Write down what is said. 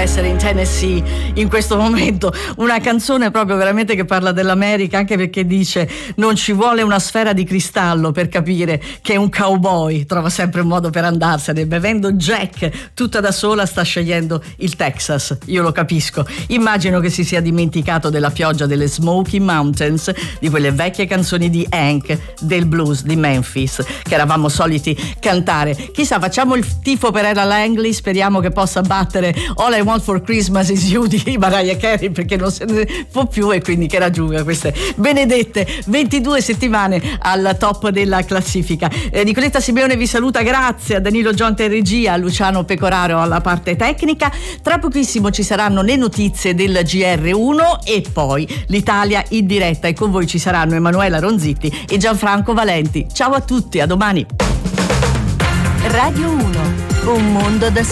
essere in Tennessee in questo momento. Una canzone proprio veramente che parla dell'America, anche perché dice: non ci vuole una sfera di cristallo per capire che un cowboy trova sempre un modo per andarsene. Bevendo Jack tutta da sola sta scegliendo il Texas. Io lo capisco. Immagino che si sia dimenticato della pioggia delle Smoky Mountains, di quelle vecchie canzoni di Hank, del blues di Memphis che eravamo soliti cantare. Chissà, facciamo il tifo per Ella Langley, speriamo che possa battere All I Want for Christmas Is You di Mariah Carey, perché non se ne può più, e quindi che raggiunga queste benedette 22 settimane al top della classifica. Nicoletta Simeone vi saluta, grazie a Danilo Gionta in regia, a Luciano Pecoraro alla parte tecnica. Tra pochissimo ci saranno le notizie del GR1 e poi l'Italia in diretta, e con voi ci saranno Emanuela Ronzitti e Gianfranco Valenti. Ciao a tutti, a domani. Radio 1, un mondo da